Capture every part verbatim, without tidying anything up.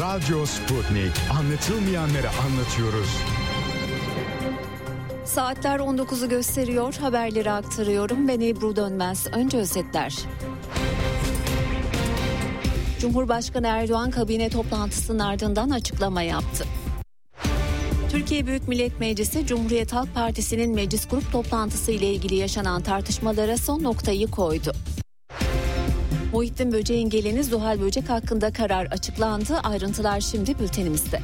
Radyo Sputnik. Anlatılmayanları anlatıyoruz. Saatler on dokuzu gösteriyor. Haberleri aktarıyorum. Ben Ebru Dönmez. Önce özetler. Cumhurbaşkanı Erdoğan kabine toplantısının ardından açıklama yaptı. Türkiye Büyük Millet Meclisi, Cumhuriyet Halk Partisi'nin meclis grup toplantısı ile ilgili yaşanan tartışmalara son noktayı koydu. Muhittin Böcek'in gelini Zuhal Böcek hakkında karar açıklandı. Ayrıntılar şimdi bültenimizde.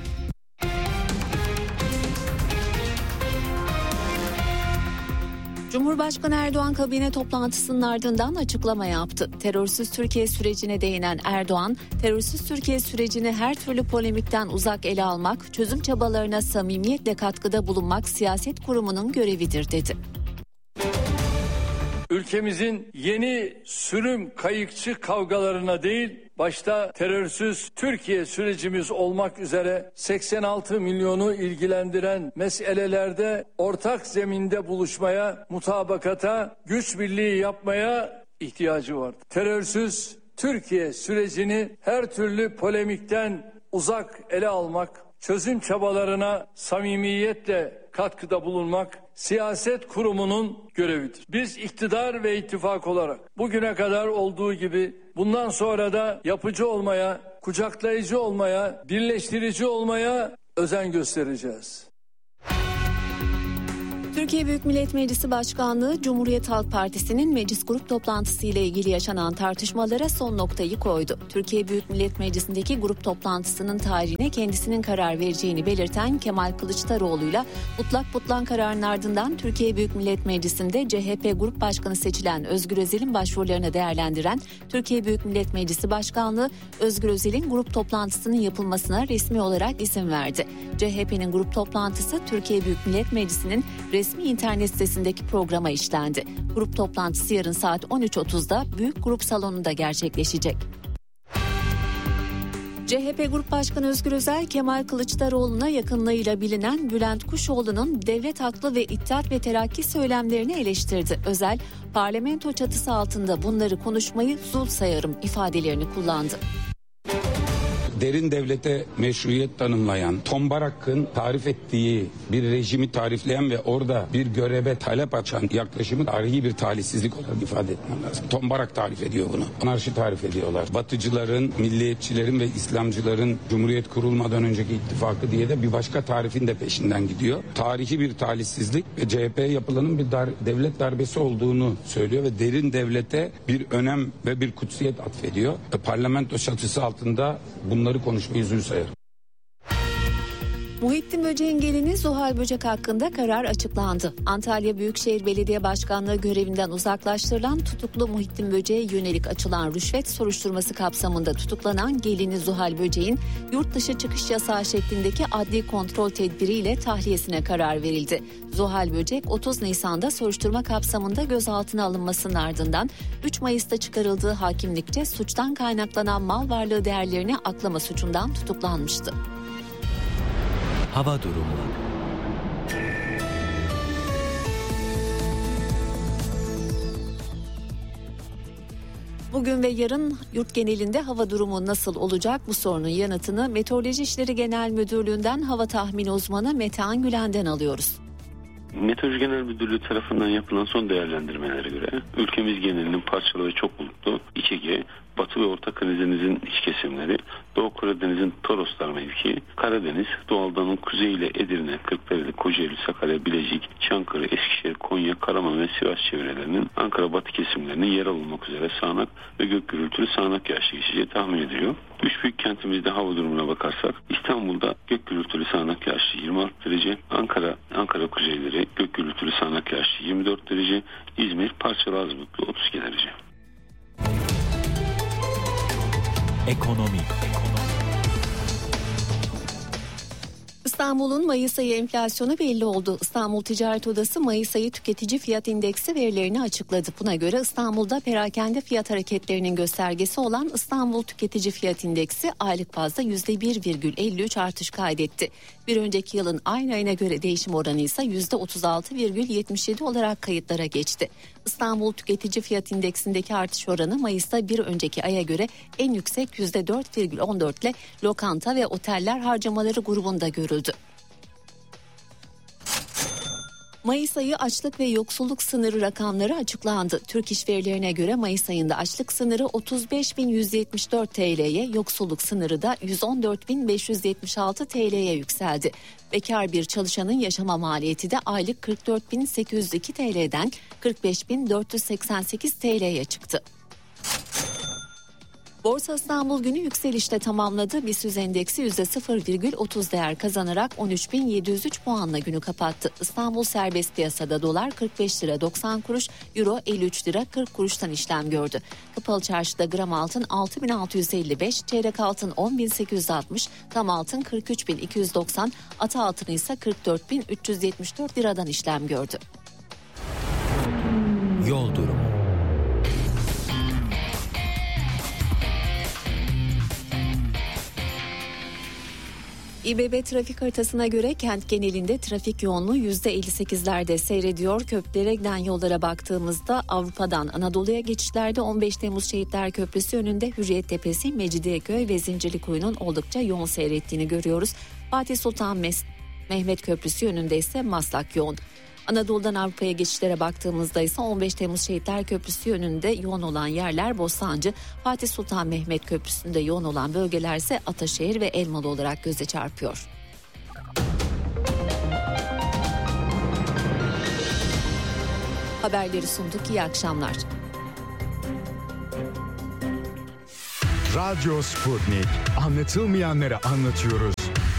Cumhurbaşkanı Erdoğan kabine toplantısının ardından açıklama yaptı. Terörsüz Türkiye sürecine değinen Erdoğan, terörsüz Türkiye sürecini her türlü polemikten uzak ele almak, çözüm çabalarına samimiyetle katkıda bulunmak siyaset kurumunun görevidir dedi. Ülkemizin yeni sürüm kayıkçı kavgalarına değil, başta terörsüz Türkiye sürecimiz olmak üzere seksen altı milyonu ilgilendiren meselelerde ortak zeminde buluşmaya, mutabakata, güç birliği yapmaya ihtiyacı vardı. Terörsüz Türkiye sürecini her türlü polemikten uzak ele almak, çözüm çabalarına samimiyetle katkıda bulunmak siyaset kurumunun görevidir. Biz iktidar ve ittifak olarak bugüne kadar olduğu gibi bundan sonra da yapıcı olmaya, kucaklayıcı olmaya, birleştirici olmaya özen göstereceğiz. Türkiye Büyük Millet Meclisi Başkanlığı, Cumhuriyet Halk Partisi'nin meclis grup toplantısı ile ilgili yaşanan tartışmalara son noktayı koydu. Türkiye Büyük Millet Meclisi'ndeki grup toplantısının tarihine kendisinin karar vereceğini belirten Kemal Kılıçdaroğlu'yla mutlak butlan kararının ardından Türkiye Büyük Millet Meclisi'nde C H P Grup Başkanı seçilen Özgür Özel'in başvurularını değerlendiren Türkiye Büyük Millet Meclisi Başkanlığı, Özgür Özel'in grup toplantısının yapılmasına resmi olarak izin verdi. C H P'nin grup toplantısı Türkiye Büyük Millet Meclisi'nin resmi resmi internet sitesindeki programa işlendi. Grup toplantısı yarın saat on üç otuzda Büyük Grup Salonu'nda gerçekleşecek. C H P Grup Başkanı Özgür Özel, Kemal Kılıçdaroğlu'na yakınlığıyla bilinen Bülent Kuşoğlu'nun devlet haklı ve İttihat ve Terakki söylemlerini eleştirdi. Özel, parlamento çatısı altında bunları konuşmayı zul sayarım ifadelerini kullandı. Derin devlete meşruiyet tanımlayan, Tombarak'ın tarif ettiği bir rejimi tarifleyen ve orada bir göreve talep açan yaklaşımı tarihi bir talihsizlik olarak ifade etmem lazım. Tombarak tarif ediyor bunu. Anarşi tarif ediyorlar. Batıcıların, milliyetçilerin ve İslamcıların Cumhuriyet kurulmadan önceki ittifakı diye de bir başka tarifin de peşinden gidiyor. Tarihi bir talihsizlik ve C H P'ye yapılanın bir dar, devlet darbesi olduğunu söylüyor ve derin devlete bir önem ve bir kutsiyet atfediyor. E, parlamento çatısı altında bunları konuşmayı zül sayarım. Muhittin Böcek'in gelini Zuhal Böcek hakkında karar açıklandı. Antalya Büyükşehir Belediye Başkanlığı görevinden uzaklaştırılan tutuklu Muhittin Böcek'e yönelik açılan rüşvet soruşturması kapsamında tutuklanan gelini Zuhal Böcek'in yurt dışı çıkış yasağı şeklindeki adli kontrol tedbiriyle tahliyesine karar verildi. Zuhal Böcek otuz Nisan'da soruşturma kapsamında gözaltına alınmasının ardından üç Mayıs'ta çıkarıldığı hakimlikçe suçtan kaynaklanan mal varlığı değerlerini aklama suçundan tutuklanmıştı. Hava durumu. Bugün ve yarın yurt genelinde hava durumu nasıl olacak? Bu sorunun yanıtını Meteoroloji İşleri Genel Müdürlüğü'nden hava tahmini uzmanı Metehan Gülen'den alıyoruz. Meteoroloji Genel Müdürlüğü tarafından yapılan son değerlendirmelere göre ülkemiz genelinin parçalı ve çok bulutlu İç Ege, Batı ve Orta Karadeniz'in iç kesimleri, Doğu Karadeniz'in Toroslar mevki, Karadeniz, Doğu Anadolu'nun kuzeyi ile Edirne, Kırklareli, Kocaeli, Sakarya, Bilecik, Çankırı, Eskişehir, Konya, Karaman ve Sivas çevrelerinin Ankara Batı kesimlerinin yer alınmak üzere sağanak ve gök gürültülü sağanak yağışlı geçeceği tahmin ediliyor. Üç büyük kentimizde hava durumuna bakarsak İstanbul'da gök gürültülü sağanak yağışlı yirmi altı derece, Ankara, Ankara kuzeyleri gök gürültülü sağanak yağışlı yirmi dört derece, İzmir parçalı az bulutlu otuz iki derece. Ekonomi. İstanbul'un Mayıs ayı enflasyonu belli oldu. İstanbul Ticaret Odası Mayıs ayı tüketici fiyat indeksi verilerini açıkladı. Buna göre İstanbul'da perakende fiyat hareketlerinin göstergesi olan İstanbul Tüketici Fiyat İndeksi aylık bazda yüzde bir virgül elli üç artış kaydetti. Bir önceki yılın aynı ayına göre değişim oranı ise yüzde otuz altı virgül yetmiş yedi olarak kayıtlara geçti. İstanbul Tüketici Fiyat İndeksindeki artış oranı Mayıs'ta bir önceki aya göre en yüksek yüzde dört virgül on dört ile lokanta ve oteller harcamaları grubunda görüldü. Mayıs ayı açlık ve yoksulluk sınırı rakamları açıklandı. Türk İş verilerine göre Mayıs ayında açlık sınırı otuz beş bin yüz yetmiş dört T L'ye, yoksulluk sınırı da yüz on dört bin beş yüz yetmiş altı T L'ye yükseldi. Bekar bir çalışanın yaşama maliyeti de aylık kırk dört bin sekiz yüz iki T L'den kırk beş bin dört yüz seksen sekiz T L'ye çıktı. Borsa İstanbul günü yükselişte tamamladı. BIST yüz endeksi yüzde sıfır virgül otuz değer kazanarak on üç bin yedi yüz üç puanla günü kapattı. İstanbul serbest piyasada dolar kırk beş lira doksan kuruş, euro elli üç lira kırk kuruştan işlem gördü. Kapalı çarşıda gram altın altı bin altı yüz elli beş, çeyrek altın on bin sekiz yüz altmış, tam altın kırk üç bin iki yüz doksan, ata altını ise kırk dört bin üç yüz yetmiş dört liradan işlem gördü. Yol durumu. İBB trafik haritasına göre kent genelinde trafik yoğunluğu yüzde elli sekizlerde seyrediyor. Köprülere giden yollara baktığımızda Avrupa'dan Anadolu'ya geçişlerde on beş Temmuz Şehitler Köprüsü önünde Hürriyettepe'si, Mecidiyeköy ve Zincirlikuyu'nun oldukça yoğun seyrettiğini görüyoruz. Fatih Sultan Mes- Mehmet Köprüsü önünde ise Maslak yoğun. Anadolu'dan Avrupa'ya geçişlere baktığımızda ise on beş Temmuz Şehitler Köprüsü yönünde yoğun olan yerler Bostancı, Fatih Sultan Mehmet Köprüsü'nde yoğun olan bölgeler ise Ataşehir ve Elmalı olarak göze çarpıyor. Haberleri sunduk. İyi akşamlar. Radyo Sputnik. Anlatılmayanları anlatıyoruz.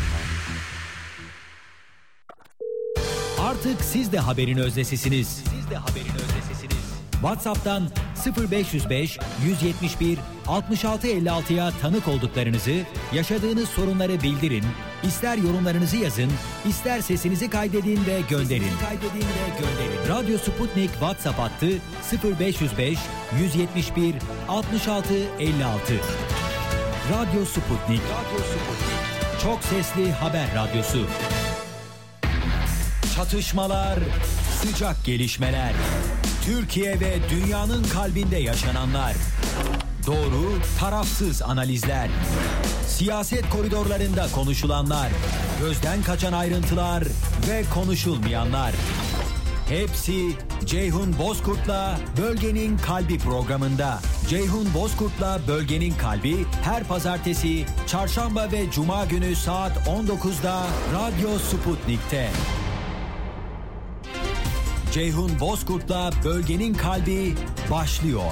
Artık siz de haberin öznesisiniz. Siz de haberin öznesisiniz. WhatsApp'tan sıfır beş yüz beş yüz yetmiş bir altmış altı elli altıya tanık olduklarınızı, yaşadığınız sorunları bildirin, ister yorumlarınızı yazın, ister sesinizi kaydedin ve gönderin. Kaydedin ve gönderin. Radyo Sputnik WhatsApp hattı sıfır beş yüz beş yüz yetmiş bir altmış altı elli altı. Radyo Sputnik. Radyo Sputnik. Çok sesli haber radyosu. Çatışmalar, sıcak gelişmeler. Türkiye ve dünyanın kalbinde yaşananlar. Doğru, tarafsız analizler. Siyaset koridorlarında konuşulanlar. Gözden kaçan ayrıntılar ve konuşulmayanlar. Hepsi Ceyhun Bozkurt'la Bölgenin Kalbi programında. Ceyhun Bozkurt'la Bölgenin Kalbi her pazartesi, çarşamba ve cuma günü saat on dokuzda Radyo Sputnik'te. Ceyhun Bozkurt'la Bölgenin Kalbi başlıyor.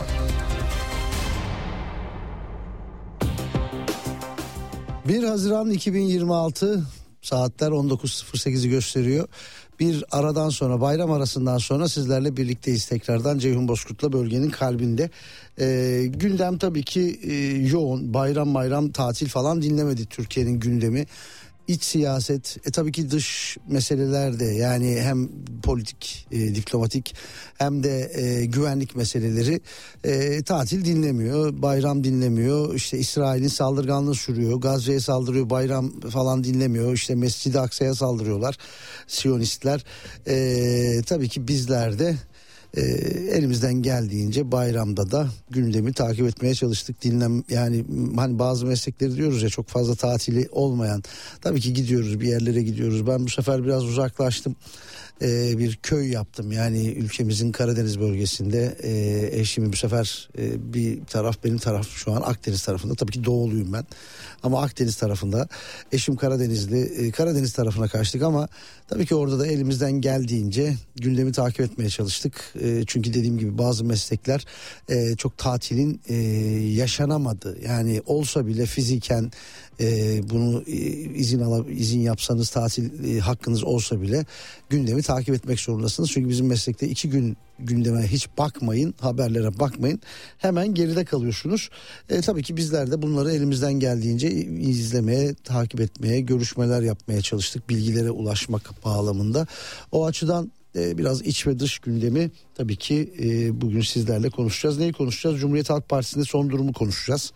bir Haziran iki bin yirmi altı, saatler on dokuz sıfır sekizi gösteriyor. Bir aradan sonra, bayram arasından sonra sizlerle birlikteyiz tekrardan Ceyhun Bozkurt'la Bölgenin Kalbinde. Ee, gündem tabii ki e, yoğun, bayram bayram tatil falan dinlemedi Türkiye'nin gündemi. İç siyaset, e, tabii ki dış meseleler de, yani hem politik, e, diplomatik hem de e, güvenlik meseleleri e, tatil dinlemiyor, bayram dinlemiyor. İşte İsrail'in saldırganlığı sürüyor, Gazze'ye saldırıyor, bayram falan dinlemiyor. İşte Mescid-i Aksa'ya saldırıyorlar Siyonistler. E, tabii ki bizler de Ee, elimizden geldiğince bayramda da gündemi takip etmeye çalıştık. Dinlem, yani hani bazı meslekleri diyoruz ya, çok fazla tatili olmayan, tabii ki gidiyoruz, bir yerlere gidiyoruz. Ben bu sefer biraz uzaklaştım, ee, bir köy yaptım, yani ülkemizin Karadeniz bölgesinde. ee, eşimi bu sefer e, bir taraf, benim taraf şu an Akdeniz tarafında, tabii ki doğuluyum ben ama Akdeniz tarafında, eşim Karadenizli, e, Karadeniz tarafına kaçtık ama tabii ki orada da elimizden geldiğince gündemi takip etmeye çalıştık. E, çünkü dediğim gibi bazı meslekler e, çok tatilin e, yaşanamadı. Yani olsa bile fiziken e, bunu e, izin ala, izin yapsanız, tatil e, hakkınız olsa bile gündemi takip etmek zorundasınız. Çünkü bizim meslekte iki gün gündeme hiç bakmayın, haberlere bakmayın. Hemen geride kalıyorsunuz. E, tabii ki bizler de bunları elimizden geldiğince izlemeye, takip etmeye, görüşmeler yapmaya çalıştık. Bilgilere ulaşmak bağlamında. O açıdan e, biraz iç ve dış gündemi tabii ki e, bugün sizlerle konuşacağız. Neyi konuşacağız? Cumhuriyet Halk Partisi'nde son durumu konuşacağız.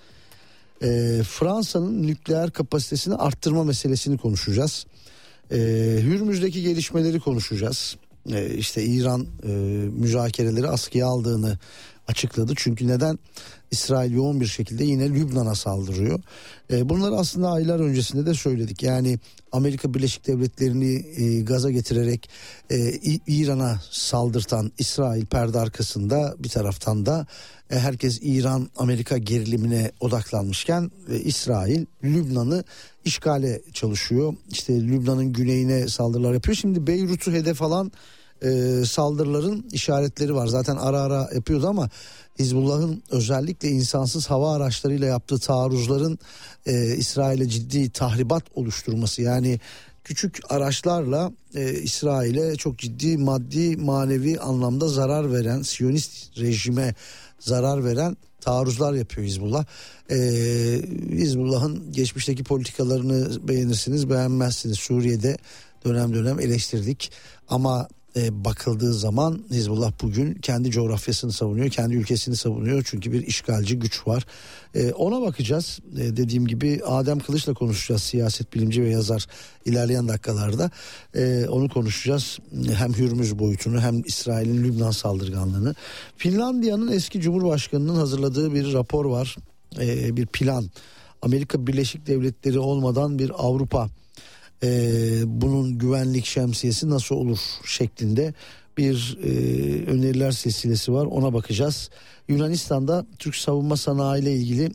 E, Fransa'nın nükleer kapasitesini arttırma meselesini konuşacağız. E, Hürmüz'deki gelişmeleri konuşacağız. E, işte İran e, müzakereleri askıya aldığını açıkladı. Çünkü neden? İsrail yoğun bir şekilde yine Lübnan'a saldırıyor. E, bunları aslında aylar öncesinde de söyledik. Yani Amerika Birleşik Devletleri'ni e, gaza getirerek e, İran'a saldırtan İsrail perde arkasında, bir taraftan da e, herkes İran-Amerika gerilimine odaklanmışken e, İsrail Lübnan'ı işgale çalışıyor. İşte Lübnan'ın güneyine saldırılar yapıyor. Şimdi Beyrut'u hedef alan e, saldırıların işaretleri var. Zaten ara ara yapıyordu ama Hizbullah'ın özellikle insansız hava araçlarıyla yaptığı taarruzların e, İsrail'e ciddi tahribat oluşturması, yani küçük araçlarla e, İsrail'e çok ciddi maddi manevi anlamda zarar veren, Siyonist rejime zarar veren taarruzlar yapıyor Hizbullah. Ee, Hizbullah'ın geçmişteki politikalarını beğenirsiniz, beğenmezsiniz. Suriye'de dönem dönem eleştirdik ama e, bakıldığı zaman Hizbullah bugün kendi coğrafyasını savunuyor, kendi ülkesini savunuyor. Çünkü bir işgalci güç var. E, ona bakacağız. E, dediğim gibi Adem Kılıç'la konuşacağız, siyaset bilimci ve yazar, ilerleyen dakikalarda. E, onu konuşacağız. Hem Hürmüz boyutunu hem İsrail'in Lübnan saldırganlığını. Finlandiya'nın eski Cumhurbaşkanı'nın hazırladığı bir rapor var. E, bir plan. Amerika Birleşik Devletleri olmadan bir Avrupa, Ee, bunun güvenlik şemsiyesi nasıl olur şeklinde bir e, öneriler silsilesi var, ona bakacağız. Yunanistan'da Türk savunma sanayi ile ilgili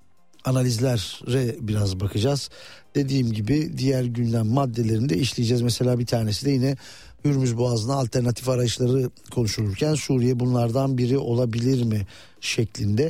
analizlere biraz bakacağız. Dediğim gibi diğer gündem maddelerini de işleyeceğiz. Mesela bir tanesi de yine Hürmüz Boğazı'na alternatif arayışları konuşulurken Suriye bunlardan biri olabilir mi şeklinde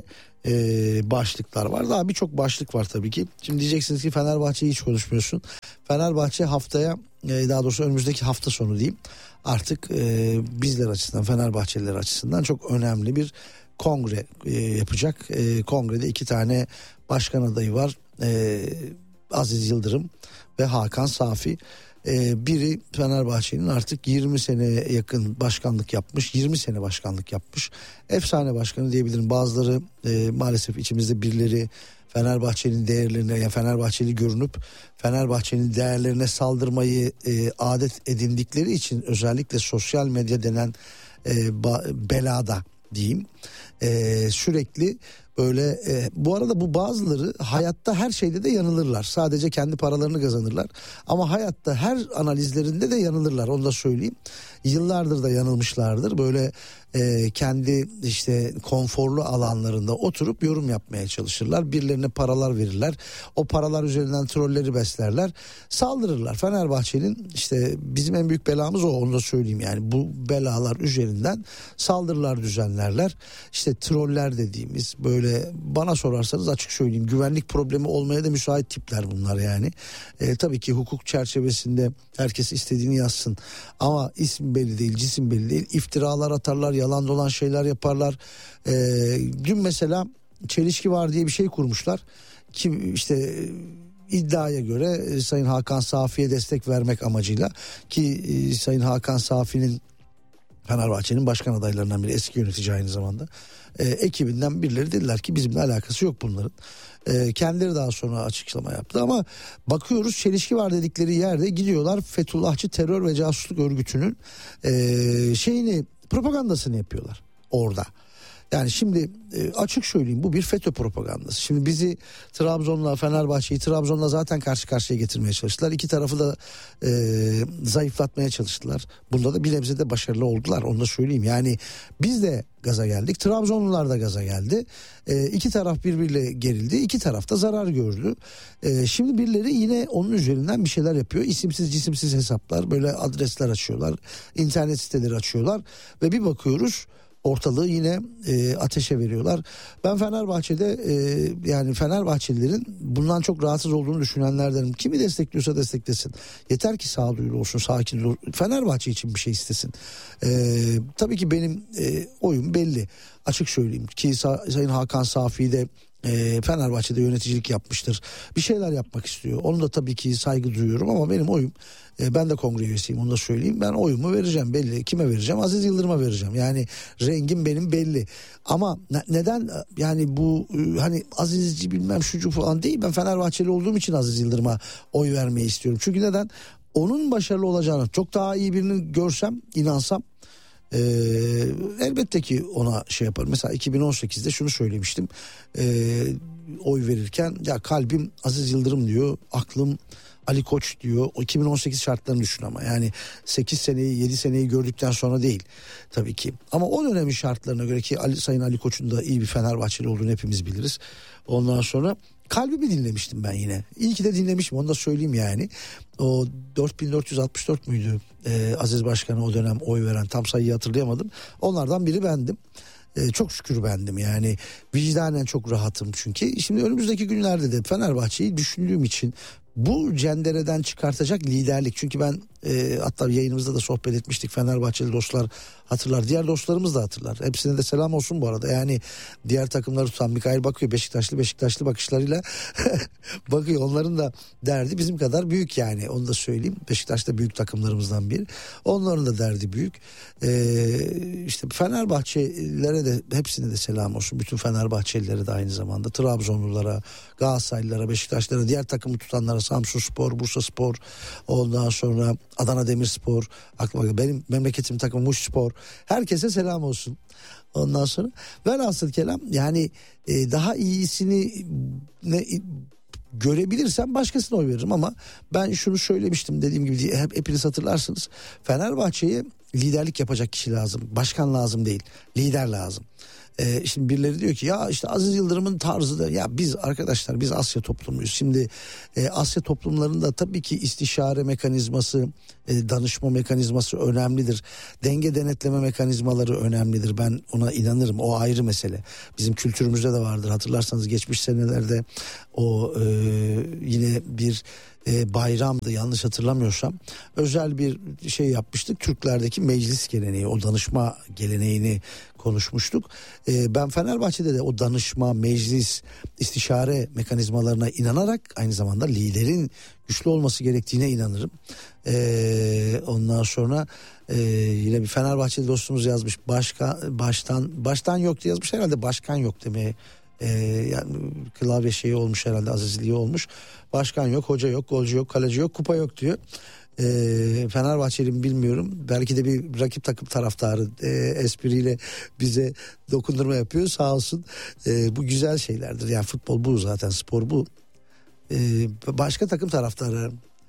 Ee, başlıklar var. Daha birçok başlık var tabii ki. Şimdi diyeceksiniz ki Fenerbahçe'yi hiç konuşmuyorsun. Fenerbahçe haftaya, e, daha doğrusu önümüzdeki hafta sonu diyeyim, artık e, bizler açısından, Fenerbahçeliler açısından çok önemli bir kongre e, yapacak. E, kongrede iki tane başkan adayı var. E, Aziz Yıldırım ve Hakan Safi. Ee, biri Fenerbahçe'nin artık yirmi seneye yakın başkanlık yapmış, yirmi sene başkanlık yapmış, efsane başkanı diyebilirim. Bazıları e, maalesef içimizde birileri Fenerbahçe'nin değerlerine, ya Fenerbahçeli görünüp Fenerbahçe'nin değerlerine saldırmayı e, adet edindikleri için, özellikle sosyal medya denen e, ba- belada diyeyim, e, sürekli böyle e, bu arada bu bazıları hayatta her şeyde de yanılırlar. Sadece kendi paralarını kazanırlar. Ama hayatta her analizlerinde de yanılırlar. Onu da söyleyeyim. Yıllardır da yanılmışlardır. Böyle e, kendi işte konforlu alanlarında oturup yorum yapmaya çalışırlar. Birilerine paralar verirler. O paralar üzerinden trolleri beslerler. Saldırırlar. Fenerbahçe'nin işte bizim en büyük belamız o, onu da söyleyeyim. Yani bu belalar üzerinden saldırılar düzenlerler. İşte troller dediğimiz, böyle bana sorarsanız açık söyleyeyim, güvenlik problemi olmaya da müsait tipler bunlar yani. E, tabii ki hukuk çerçevesinde herkes istediğini yazsın. Ama isim belli değil, cisim belli değil. İftiralar atarlar, yalan dolan şeyler yaparlar. E, dün mesela çelişki var diye bir şey kurmuşlar. Kim işte iddiaya göre e, Sayın Hakan Safi'ye destek vermek amacıyla, ki e, Sayın Hakan Safi'nin Fenerbahçe'nin başkan adaylarından biri, eski yönetici aynı zamanda. E, ekibinden birileri dediler ki bizimle alakası yok bunların. E, kendileri daha sonra açıklama yaptı ama bakıyoruz çelişki var dedikleri yerde gidiyorlar Fethullahçı terör ve casusluk örgütünün e, şeyini, propagandasını yapıyorlar orada. Yani şimdi e, açık söyleyeyim, bu bir FETÖ propagandası. Şimdi bizi Trabzon'la, Fenerbahçe'yi Trabzon'la zaten karşı karşıya getirmeye çalıştılar. İki tarafı da e, zayıflatmaya çalıştılar. Bunda da bir nebze de başarılı oldular, onu da söyleyeyim. Yani biz de gaza geldik, Trabzonlular da gaza geldi. E, iki taraf birbiriyle gerildi, iki taraf da zarar gördü. E, şimdi birileri yine onun üzerinden bir şeyler yapıyor. İsimsiz cisimsiz hesaplar, böyle adresler açıyorlar, internet siteleri açıyorlar ve bir bakıyoruz ortalığı yine e, ateşe veriyorlar. Ben Fenerbahçe'de e, yani Fenerbahçelilerin bundan çok rahatsız olduğunu düşünenlerdenim. Kimi destekliyorsa desteklesin. Yeter ki sağduyulu olsun, sakin olsun. Fenerbahçe için bir şey istesin. E, tabii ki benim e, oyum belli. Açık söyleyeyim ki Sayın Hakan Safi de E, Fenerbahçe'de yöneticilik yapmıştır. Bir şeyler yapmak istiyor. Onu da tabii ki saygı duyuyorum ama benim oyum, e, ben de kongre üyesiyim, onu da söyleyeyim. Ben oyumu vereceğim, belli. Kime vereceğim? Aziz Yıldırım'a vereceğim. Yani rengim benim belli. Ama ne, neden yani bu e, hani Azizci bilmem şucu falan değil. Ben Fenerbahçeli olduğum için Aziz Yıldırım'a oy vermeyi istiyorum. Çünkü neden? Onun başarılı olacağını, çok daha iyi birini görsem, inansam Ee, elbette ki ona şey yaparım. Mesela iki bin on sekizde şunu söylemiştim. Ee, oy verirken ya kalbim Aziz Yıldırım diyor, aklım Ali Koç diyor. O iki bin on sekiz şartlarını düşün ama yani sekiz seneyi yedi seneyi gördükten sonra değil tabii ki. Ama o dönemin şartlarına göre ki Ali, Sayın Ali Koç'un da iyi bir Fenerbahçeli olduğunu hepimiz biliriz. Ondan sonra kalbimi dinlemiştim ben yine. İyi ki de dinlemişim, onu da söyleyeyim yani. O dört bin dört yüz altmış dört müydü ee, Aziz Başkan'a o dönem oy veren, tam sayıyı hatırlayamadım. Onlardan biri bendim. Ee, çok şükür bendim yani, vicdanen çok rahatım çünkü. Şimdi önümüzdeki günlerde de Fenerbahçe'yi düşündüğüm için bu cendereden çıkartacak liderlik. Çünkü ben e, hatta yayınımızda da sohbet etmiştik, Fenerbahçeli dostlar hatırlar, diğer dostlarımız da hatırlar. Hepsine de selam olsun bu arada. Yani diğer takımları tutan Mikail bakıyor, Beşiktaşlı Beşiktaşlı bakışlarıyla bakıyor. Onların da derdi bizim kadar büyük yani, onu da söyleyeyim. Beşiktaş da büyük takımlarımızdan biri. Onların da derdi büyük. Ee, işte Fenerbahçelilere de hepsine de selam olsun. Bütün Fenerbahçelilere de aynı zamanda. Trabzonlulara, Galatasaraylılara, Beşiktaşlara, diğer takımı tutanlara, Samsunspor, Bursaspor, ondan sonra Adana Demirspor, aklıma benim memleketim takımı Muşspor, herkese selam olsun. Ondan sonra velhasıl kelam yani e, daha iyisini ne, görebilirsem başkasına oy veririm ama ben şunu söylemiştim, dediğim gibi hep hepiniz hatırlarsınız. Fenerbahçe'ye liderlik yapacak kişi lazım. Başkan lazım değil, lider lazım. Ee, şimdi birileri diyor ki ya işte Aziz Yıldırım'ın tarzı da, ya biz arkadaşlar biz Asya toplumuyuz. Şimdi e, Asya toplumlarında tabii ki istişare mekanizması, e, danışma mekanizması önemlidir. Denge denetleme mekanizmaları önemlidir. Ben ona inanırım. O ayrı mesele. Bizim kültürümüzde de vardır. Hatırlarsanız geçmiş senelerde o e, yine bir e, bayramdı yanlış hatırlamıyorsam. Özel bir şey yapmıştık. Türklerdeki meclis geleneği, o danışma geleneğini konuşmuştuk. Ee, ben Fenerbahçe'de de o danışma, meclis, istişare mekanizmalarına inanarak aynı zamanda liderin güçlü olması gerektiğine inanırım. Ee, ondan sonra e, yine bir Fenerbahçeli dostumuz yazmış. Başka, baştan baştan yok diye yazmış, herhalde başkan yok demeye. Ee, yani klavye şeyi olmuş herhalde, azizliği olmuş. Başkan yok, hoca yok, golcü yok, kaleci yok, kupa yok diyor. E, Fenerbahçeli bilmiyorum, belki de bir rakip takım taraftarı e, espriyle bize dokundurma yapıyor, sağ olsun. E, bu güzel şeylerdir yani, futbol bu zaten, spor bu. E, başka takım taraftarı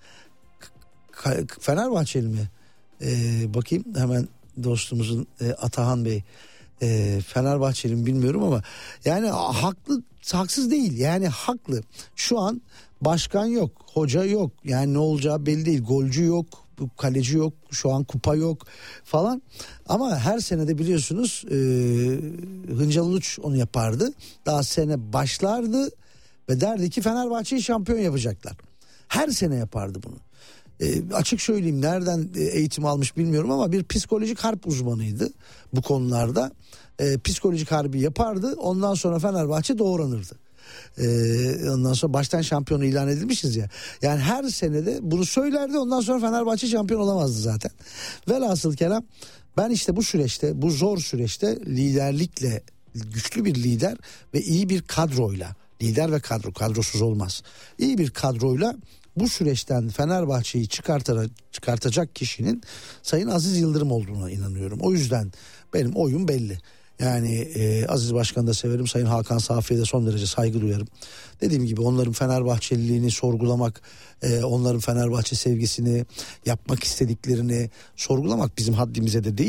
Fenerbahçeli mi? E, bakayım hemen dostumuzun e, Atahan Bey. E, Fenerbahçeli mi bilmiyorum ama yani haklı, haksız değil yani, haklı. Şu an başkan yok, hoca yok, yani ne olacağı belli değil, golcü yok, kaleci yok, şu an kupa yok falan. Ama her senede biliyorsunuz e, Hıncal Uluç onu yapardı. Daha sene başlardı ve derdi ki Fenerbahçe'yi şampiyon yapacaklar. Her sene yapardı bunu. E, açık söyleyeyim, nereden eğitim almış bilmiyorum ama bir psikolojik harp uzmanıydı bu konularda. E, psikolojik harbi yapardı, ondan sonra Fenerbahçe doğranırdı. Ee, ondan sonra baştan şampiyonu ilan edilmişiz ya. Yani her senede bunu söylerdi, ondan sonra Fenerbahçe şampiyon olamazdı zaten. Velhasıl kelam, ben işte bu süreçte, bu zor süreçte liderlikle, güçlü bir lider ve iyi bir kadroyla, lider ve kadro, kadrosuz olmaz. İyi bir kadroyla bu süreçten Fenerbahçe'yi çıkartacak, çıkartacak kişinin Sayın Aziz Yıldırım olduğuna inanıyorum. O yüzden benim oyum belli. Yani e, Aziz Başkan'ı da severim. Sayın Hakan Safi'ye de son derece saygı duyarım. Dediğim gibi onların Fenerbahçeliliğini sorgulamak, e, onların Fenerbahçe sevgisini, yapmak istediklerini sorgulamak bizim haddimize de değil.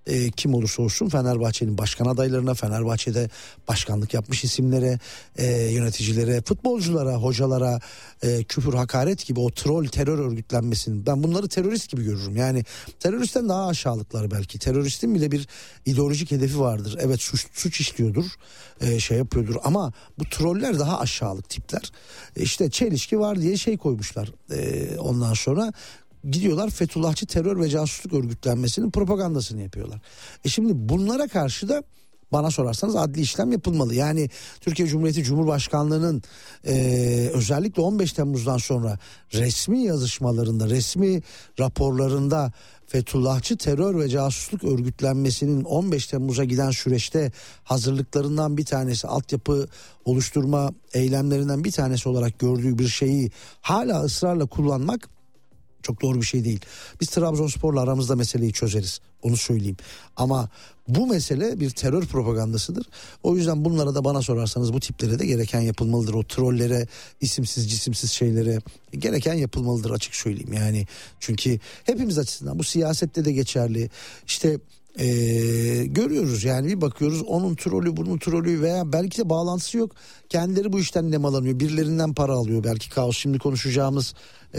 e, kim olursa olsun Fenerbahçe'nin başkan adaylarına, Fenerbahçe'de başkanlık yapmış isimlere, e, yöneticilere, futbolculara, hocalara e, küfür, hakaret gibi o troll terör örgütlenmesinin, ben bunları terörist gibi görürüm. Yani teröristten daha aşağılıklar belki. Teröristin bile bir ideolojik hedefi vardır. Evet, suç, suç işliyordur, e, şey yapıyordur ama bu troller daha aşağılık tipler. E, işte çelişki var diye şey koymuşlar. E, ondan sonra gidiyorlar Fethullahçı terör ve casusluk örgütlenmesinin propagandasını yapıyorlar. E şimdi bunlara karşı da bana sorarsanız adli işlem yapılmalı. Yani Türkiye Cumhuriyeti Cumhurbaşkanlığı'nın e, özellikle on beş Temmuz'dan sonra resmi yazışmalarında, resmi raporlarında Fethullahçı terör ve casusluk örgütlenmesinin on beş Temmuz'a giden süreçte hazırlıklarından bir tanesi, altyapı oluşturma eylemlerinden bir tanesi olarak gördüğü bir şeyi hala ısrarla kullanmak çok doğru bir şey değil. Biz Trabzonspor'la aramızda meseleyi çözeriz, onu söyleyeyim. Ama bu mesele bir terör propagandasıdır. O yüzden bunlara da bana sorarsanız bu tiplere de gereken yapılmalıdır. O trollere, isimsiz cisimsiz şeylere gereken yapılmalıdır, açık söyleyeyim. Yani çünkü hepimiz açısından bu siyasette de geçerli. İşte Ee, görüyoruz yani, bir bakıyoruz onun trolü, bunun trolü veya belki de bağlantısı yok. Kendileri bu işten nemalanıyor, birilerinden para alıyor. Belki kaos, şimdi konuşacağımız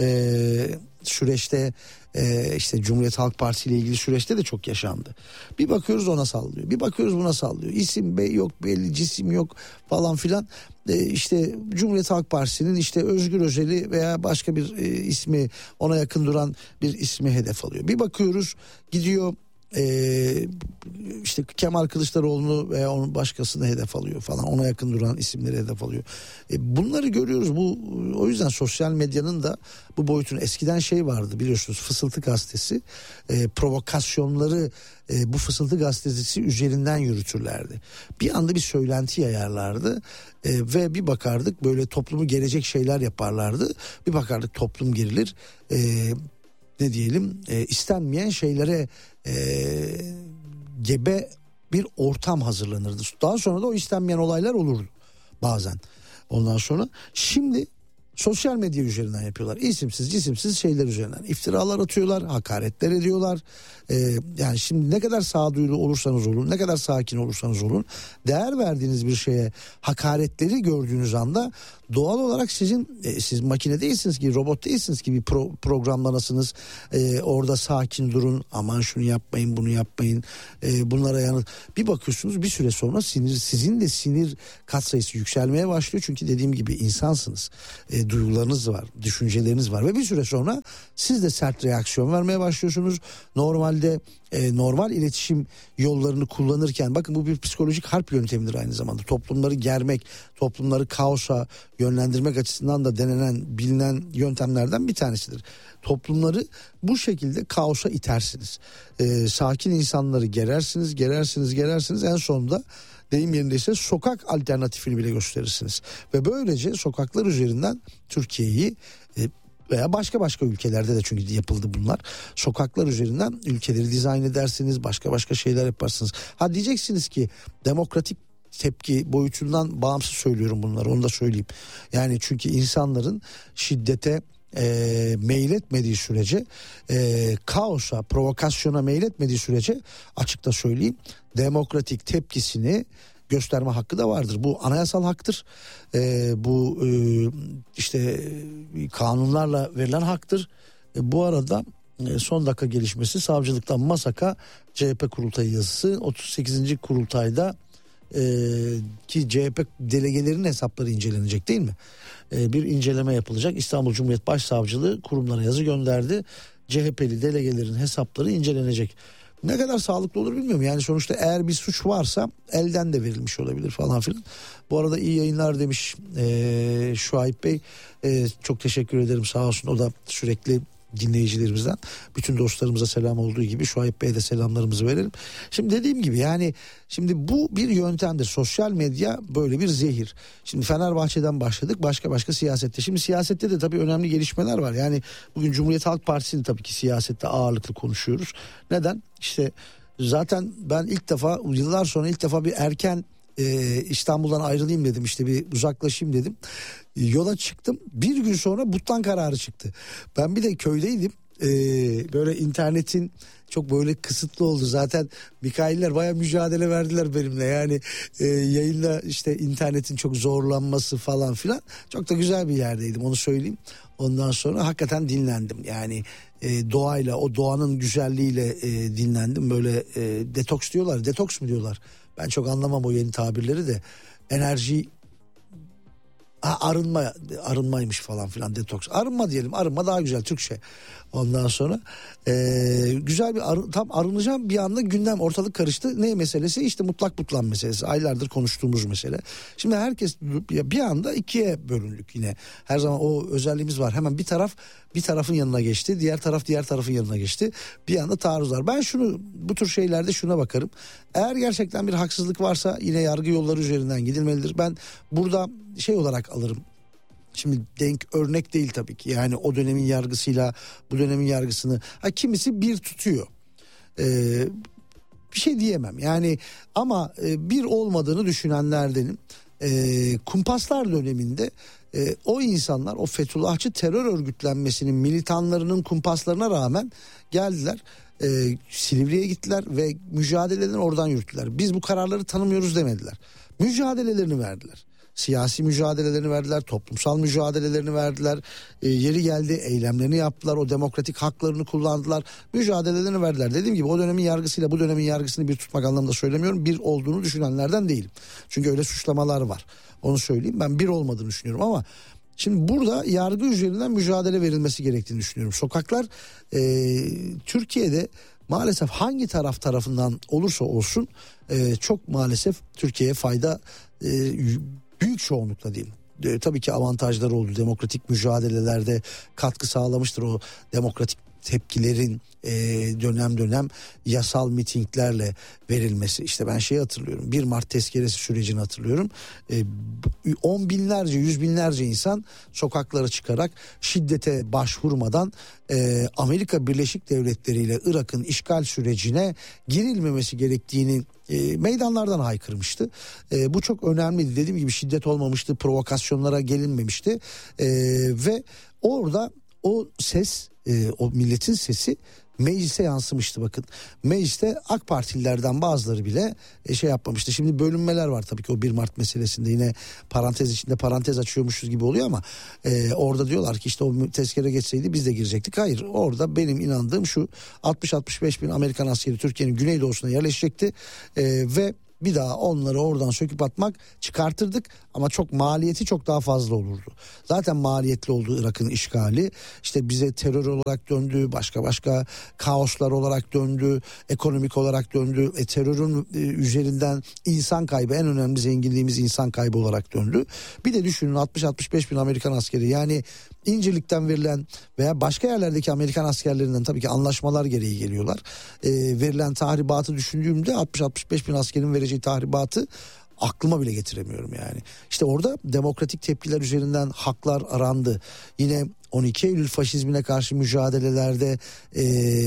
e, süreçte e, işte Cumhuriyet Halk Partisi ile ilgili süreçte de çok yaşandı. Bir bakıyoruz ona sallıyor, bir bakıyoruz buna sallıyor. İsim bey yok, belli cisim yok falan filan. E, işte Cumhuriyet Halk Partisi'nin işte Özgür Özel'i veya başka bir e, ismi, ona yakın duran bir ismi hedef alıyor. Bir bakıyoruz gidiyor Ee, işte Kemal Kılıçdaroğlu'nu veya onun başkasını hedef alıyor falan, ona yakın duran isimleri hedef alıyor. Ee, bunları görüyoruz. Bu, o yüzden sosyal medyanın da bu boyutunu, eskiden şey vardı biliyorsunuz, Fısıltı Gazetesi, e, provokasyonları e, bu Fısıltı Gazetesi üzerinden yürütürlerdi. Bir anda bir söylenti yayarlardı e, ve bir bakardık böyle toplumu gelecek şeyler yaparlardı. Bir bakardık toplum gerilir. E, ne diyelim e, istenmeyen şeylere e, gebe bir ortam hazırlanırdı. Daha sonra da o istenmeyen olaylar olurdu bazen. Ondan sonra şimdi sosyal medya üzerinden yapıyorlar. İsimsiz cisimsiz şeyler üzerinden iftiralar atıyorlar, hakaretler ediyorlar. Ee, yani şimdi ne kadar sağduyulu olursanız olun, ne kadar sakin olursanız olun, değer verdiğiniz bir şeye hakaretleri gördüğünüz anda doğal olarak sizin e, siz makine değilsiniz ki, robot değilsiniz ki, bir pro, programlanasınız. E, orada sakin durun, aman şunu yapmayın, bunu yapmayın, e, bunlara yanıt. Bir bakıyorsunuz bir süre sonra sinir, sizin de sinir katsayısı yükselmeye başlıyor. Çünkü dediğim gibi insansınız. E, duygularınız var, düşünceleriniz var ve bir süre sonra siz de sert reaksiyon vermeye başlıyorsunuz. Normalde e, normal iletişim yollarını kullanırken, bakın bu bir psikolojik harp yöntemidir aynı zamanda. Toplumları germek, toplumları kaosa yönlendirmek açısından da denenen, bilinen yöntemlerden bir tanesidir. Toplumları bu şekilde kaosa itersiniz. E, sakin insanları gerersiniz, gerersiniz, gerersiniz. En sonunda deyim yerindeyse sokak alternatifini bile gösterirsiniz. Ve böylece sokaklar üzerinden Türkiye'yi e, veya başka başka ülkelerde de çünkü yapıldı bunlar. Sokaklar üzerinden ülkeleri dizayn edersiniz, başka başka şeyler yaparsınız. Ha diyeceksiniz ki demokratik tepki boyutundan bağımsız söylüyorum bunları, onu da söyleyeyim. Yani çünkü insanların şiddete e, meyletmediği sürece, e, kaosa, provokasyona meyletmediği sürece, açıkta söyleyeyim, demokratik tepkisini gösterme hakkı da vardır. Bu anayasal haktır. E, bu e, işte kanunlarla verilen haktır. E, bu arada e, son dakika gelişmesi, savcılıktan MASAK'a C H P kurultayı yazısı, otuz sekizinci kurultayda e, ki C H P delegelerinin hesapları incelenecek değil mi? E, bir inceleme yapılacak. İstanbul Cumhuriyet Başsavcılığı kurumlara yazı gönderdi. C H P'li delegelerin hesapları incelenecek. Ne kadar sağlıklı olur bilmiyorum. Yani sonuçta eğer bir suç varsa elden de verilmiş olabilir falan filan. Bu arada iyi yayınlar demiş ee, Şuayb Bey. Ee, çok teşekkür ederim, sağ olsun. O da sürekli dinleyicilerimizden. Bütün dostlarımıza selam olduğu gibi Şuayb Bey'e de selamlarımızı verelim. Şimdi dediğim gibi yani şimdi bu bir yöntemdir. Sosyal medya böyle bir zehir. Şimdi Fenerbahçe'den başladık, başka başka siyasette. Şimdi siyasette de tabii önemli gelişmeler var. Yani bugün Cumhuriyet Halk Partisi'ni tabii ki siyasette ağırlıklı konuşuyoruz. Neden? İşte zaten ben ilk defa, yıllar sonra ilk defa bir erken Ee, İstanbul'dan ayrılayım dedim, işte bir uzaklaşayım dedim. Yola çıktım, bir gün sonra butlan kararı çıktı. Ben bir de köydeydim. e, böyle internetin çok böyle kısıtlı oldu. Zaten Mikailler bayağı mücadele verdiler benimle. Yani e, yayında işte internetin çok zorlanması falan filan. Çok da güzel bir yerdeydim, onu söyleyeyim. Ondan sonra hakikaten dinlendim. Yani e, doğayla, o doğanın güzelliğiyle e, dinlendim. Böyle e, detoks diyorlar. Detoks mu diyorlar? Ben çok anlamam o yeni tabirleri de. Enerji... Ha, arınma arınmaymış falan filan, detoks. Arınma diyelim, arınma daha güzel Türkçe. Ondan sonra e, güzel bir arı, tam arınacağım bir anda gündem, ortalık karıştı. Ne meselesi? İşte mutlak butlan meselesi. Aylardır konuştuğumuz mesele. Şimdi herkes bir anda ikiye bölündük yine. Her zaman o özelliğimiz var. Hemen bir taraf bir tarafın yanına geçti. Diğer taraf diğer tarafın yanına geçti. Bir anda taarruzlar. Ben şunu, bu tür şeylerde şuna bakarım. Eğer gerçekten bir haksızlık varsa yine yargı yolları üzerinden gidilmelidir. Ben burada şey olarak alırım. Şimdi denk örnek değil tabii ki. Yani o dönemin yargısıyla bu dönemin yargısını, ha, kimisi bir tutuyor. Ee, bir şey diyemem. Yani ama e, bir olmadığını düşünenlerdenim. E, kumpaslar döneminde e, o insanlar, o Fethullahçı terör örgütlenmesinin militanlarının kumpaslarına rağmen geldiler. E, Silivri'ye gittiler ve mücadelelerini oradan yürüttüler. Biz bu kararları tanımıyoruz demediler. Mücadelelerini verdiler. Siyasi mücadelelerini verdiler, toplumsal mücadelelerini verdiler, e, yeri geldi eylemlerini yaptılar, o demokratik haklarını kullandılar, mücadelelerini verdiler. Dediğim gibi o dönemin yargısıyla bu dönemin yargısını bir tutmak anlamında söylemiyorum, bir olduğunu düşünenlerden değilim. Çünkü öyle suçlamalar var, onu söyleyeyim, ben bir olmadığını düşünüyorum ama şimdi burada yargı üzerinden mücadele verilmesi gerektiğini düşünüyorum. Sokaklar e, Türkiye'de maalesef hangi taraf tarafından olursa olsun e, çok maalesef Türkiye'ye fayda e, büyük çoğunlukla diyeyim. E, tabii ki avantajları oldu. Demokratik mücadelelerde katkı sağlamıştır o demokratik tepkilerin e, dönem dönem yasal mitinglerle verilmesi. İşte ben şeyi hatırlıyorum. bir Mart tezkeresi sürecini hatırlıyorum. E, on binlerce, yüz binlerce insan sokaklara çıkarak şiddete başvurmadan e, Amerika Birleşik Devletleri ile Irak'ın işgal sürecine girilmemesi gerektiğini E, meydanlardan haykırmıştı. E, bu çok önemliydi. Dediğim gibi şiddet olmamıştı, provokasyonlara gelinmemişti. E, ve orada o ses, e, o milletin sesi meclise yansımıştı bakın. Mecliste AK Partililerden bazıları bile e, şey yapmamıştı. Şimdi bölünmeler var tabii ki o bir Mart meselesinde, yine parantez içinde parantez açıyormuşuz gibi oluyor ama e, orada diyorlar ki işte o tezkere geçseydi biz de girecektik. Hayır, orada benim inandığım şu: altmış altmış beş bin Amerikan askeri Türkiye'nin güneydoğusuna yerleşecekti e, ve bir daha onları oradan söküp atmak, çıkartırdık ama çok maliyeti çok daha fazla olurdu. Zaten maliyetli oldu Irak'ın işgali. İşte bize terör olarak döndü, başka başka kaoslar olarak döndü, ekonomik olarak döndü. E, terörün e, üzerinden insan kaybı, en önemli zenginliğimiz insan kaybı olarak döndü. Bir de düşünün altmış altmış beş bin Amerikan askeri, yani İncirlik'ten verilen veya başka yerlerdeki Amerikan askerlerinden tabii ki anlaşmalar gereği geliyorlar. E, verilen tahribatı düşündüğümde altmış altmış beş bin askerin vereceği tahribatı aklıma bile getiremiyorum yani. İşte orada demokratik tepkiler üzerinden haklar arandı. Yine on iki Eylül faşizmine karşı mücadelelerde e,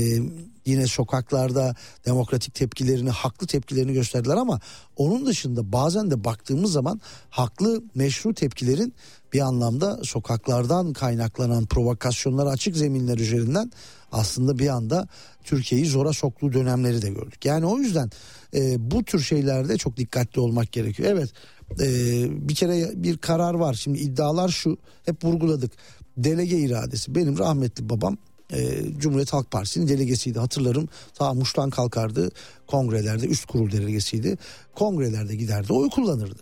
yine sokaklarda demokratik tepkilerini, haklı tepkilerini gösterdiler ama onun dışında bazen de baktığımız zaman haklı, meşru tepkilerin bir anlamda sokaklardan kaynaklanan provokasyonlara açık zeminler üzerinden aslında bir anda Türkiye'yi zora soktuğu dönemleri de gördük. Yani o yüzden e, bu tür şeylerde çok dikkatli olmak gerekiyor. Evet, e, bir kere bir karar var. Şimdi iddialar şu, hep vurguladık. Delege iradesi. Benim rahmetli babam e, Cumhuriyet Halk Partisi'nin delegesiydi, hatırlarım. Ta Muş'tan kalkardı, kongrelerde üst kurul delegesiydi. Kongrelerde giderdi, oy kullanırdı.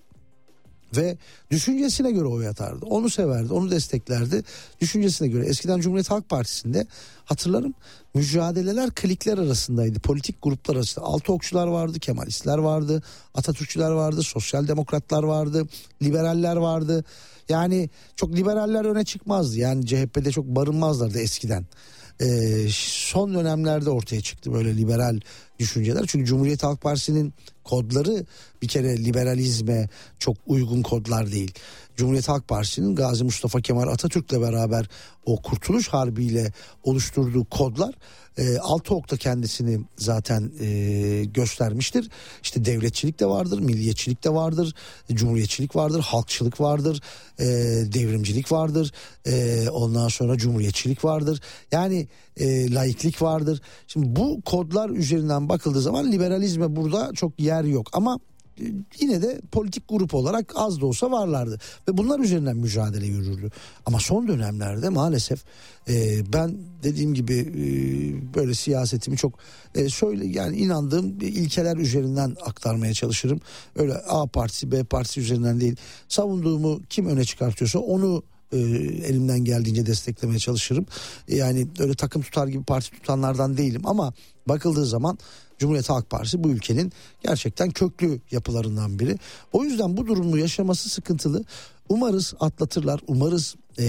Ve düşüncesine göre oy atardı. Onu severdi, onu desteklerdi. Düşüncesine göre. Eskiden Cumhuriyet Halk Partisi'nde hatırlarım, mücadeleler klikler arasındaydı. Politik gruplar arasında. Altı okçular vardı, Kemalistler vardı, Atatürkçüler vardı, sosyal demokratlar vardı, liberaller vardı. Yani çok liberaller öne çıkmazdı. Yani C H P'de çok barınmazlardı eskiden. Ee, son dönemlerde ortaya çıktı böyle liberal düşünceler. Çünkü Cumhuriyet Halk Partisi'nin kodları bir kere liberalizme çok uygun kodlar değil. Cumhuriyet Halk Partisi'nin Gazi Mustafa Kemal Atatürk'le beraber o Kurtuluş Harbi ile oluşturduğu kodlar e, altı okta kendisini zaten e, göstermiştir. İşte devletçilik de vardır, milliyetçilik de vardır, cumhuriyetçilik vardır, halkçılık vardır, e, devrimcilik vardır, e, ondan sonra cumhuriyetçilik vardır. Yani e, laiklik vardır. Şimdi bu kodlar üzerinden bakıldığı zaman liberalizme burada çok yer yok ama yine de politik grup olarak az da olsa varlardı ve bunlar üzerinden mücadele yürürdü. Ama son dönemlerde maalesef e, ben dediğim gibi e, böyle siyasetimi çok e, söyle yani inandığım ilkeler üzerinden aktarmaya çalışırım. Öyle A partisi B partisi üzerinden değil, savunduğumu kim öne çıkartıyorsa onu e, elimden geldiğince desteklemeye çalışırım. E, yani öyle takım tutar gibi parti tutanlardan değilim ama bakıldığı zaman Cumhuriyet Halk Partisi bu ülkenin gerçekten köklü yapılarından biri. O yüzden bu durumu yaşaması sıkıntılı. Umarız atlatırlar. Umarız e,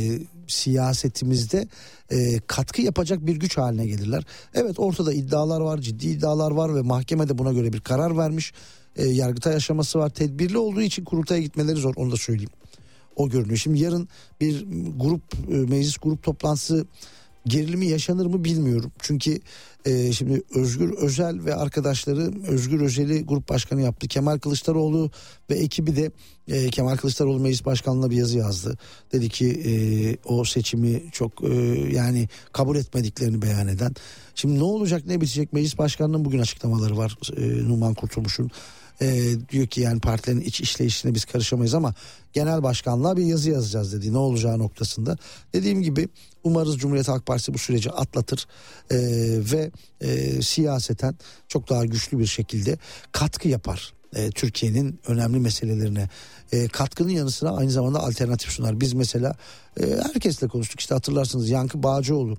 siyasetimizde e, katkı yapacak bir güç haline gelirler. Evet, ortada iddialar var, ciddi iddialar var ve mahkeme de buna göre bir karar vermiş. E, Yargıtay aşaması var. Tedbirli olduğu için kurultaya gitmeleri zor, onu da söyleyeyim. O görünüyor. Şimdi yarın bir grup e, meclis grup toplantısı gerilimi yaşanır mı bilmiyorum. Çünkü e, şimdi Özgür Özel ve arkadaşları Özgür Özel'i grup başkanı yaptı. Kemal Kılıçdaroğlu ve ekibi de e, Kemal Kılıçdaroğlu meclis başkanlığına bir yazı yazdı. Dedi ki e, o seçimi çok e, yani kabul etmediklerini beyan eden. Şimdi ne olacak ne bitecek, meclis başkanının bugün açıklamaları var e, Numan Kurtulmuş'un. E, diyor ki yani partilerin iç işleyişine biz karışamayız ama genel başkanlığa bir yazı yazacağız dedi, ne olacağı noktasında. Dediğim gibi umarız Cumhuriyet Halk Partisi bu süreci atlatır e, ve e, siyaseten çok daha güçlü bir şekilde katkı yapar e, Türkiye'nin önemli meselelerine. E, katkının yanı sıra aynı zamanda alternatif sunar. Biz mesela e, herkesle konuştuk, işte hatırlarsınız Yankı Bağcıoğlu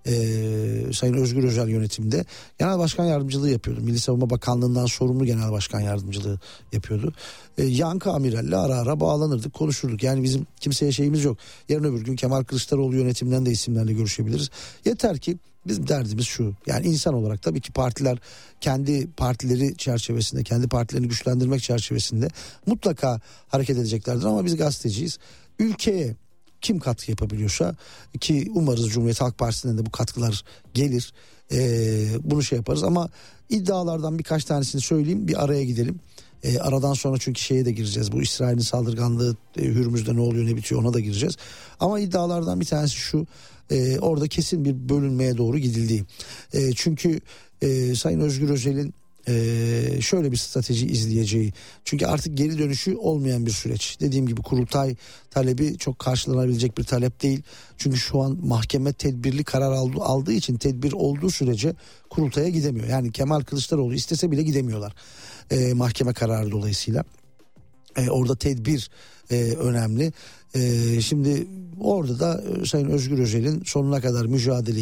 Ee, Sayın Özgür Özel yönetiminde genel başkan yardımcılığı yapıyordu. Milli Savunma Bakanlığı'ndan sorumlu genel başkan yardımcılığı yapıyordu. Ee, Yankı Amiral'le ara ara bağlanırdık, konuşurduk. Yani bizim kimseye şeyimiz yok. Yarın öbür gün Kemal Kılıçdaroğlu yönetiminden de isimlerle görüşebiliriz. Yeter ki bizim derdimiz şu. Yani insan olarak tabii ki partiler kendi partileri çerçevesinde, kendi partilerini güçlendirmek çerçevesinde mutlaka hareket edeceklerdir ama biz gazeteciyiz. Ülkeye kim katkı yapabiliyorsa, ki umarız Cumhuriyet Halk Partisi'nden de bu katkılar gelir, ee, bunu şey yaparız ama iddialardan birkaç tanesini söyleyeyim, bir araya gidelim. Ee, aradan sonra çünkü şeye de gireceğiz, bu İsrail'in saldırganlığı e, Hürmüz'de ne oluyor ne bitiyor ona da gireceğiz. Ama iddialardan bir tanesi şu, e, orada kesin bir bölünmeye doğru gidildiği. E, çünkü e, Sayın Özgür Özel'in Ee, şöyle bir strateji izleyeceği, çünkü artık geri dönüşü olmayan bir süreç. Dediğim gibi kurultay talebi çok karşılanabilecek bir talep değil, çünkü şu an mahkeme tedbirli karar aldı, aldığı için tedbir olduğu sürece kurultaya gidemiyor. Yani Kemal Kılıçdaroğlu istese bile gidemiyorlar ee, mahkeme kararı dolayısıyla. Ee, orada tedbir e, önemli. Ee, şimdi orada da Sayın Özgür Özel'in sonuna kadar mücadele